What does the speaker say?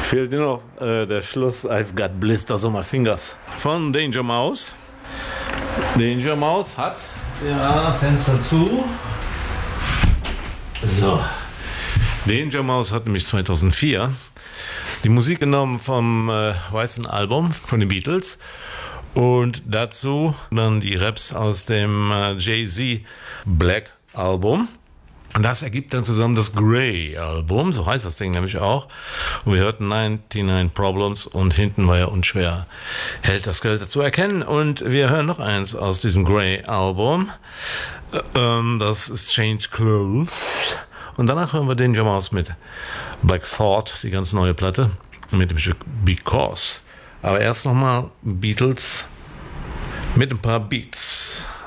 Fehlt nur noch der Schluss I've got blisters on my fingers von Danger Mouse. Danger Mouse hat Fenster zu. So. Danger Mouse hat nämlich 2004 die Musik genommen vom weißen Album von den Beatles und dazu dann die Raps aus dem Jay-Z Black Album. Und das ergibt dann zusammen das Grey-Album, so heißt das Ding nämlich auch. Und wir hörten 99 Problems und hinten war ja unschwer Hält das Geld zu erkennen. Und wir hören noch eins aus diesem Grey-Album. Das ist Change Clothes. Und danach hören wir den Danger Mouse mit Black Thought, die ganz neue Platte, mit dem Stück Because. Aber erst nochmal Beatles mit ein paar Beats.